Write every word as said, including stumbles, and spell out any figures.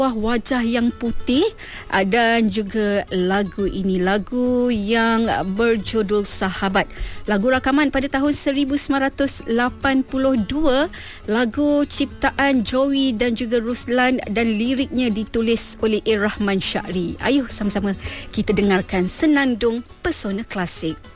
Wajah yang putih, dan juga lagu ini, lagu yang berjudul Sahabat. Lagu rakaman pada tahun seribu sembilan ratus lapan puluh dua, lagu ciptaan Joey dan juga Ruslan, dan liriknya ditulis oleh A. Rahman Syahri. Ayuh sama-sama kita dengarkan Senandung Pesona Klasik.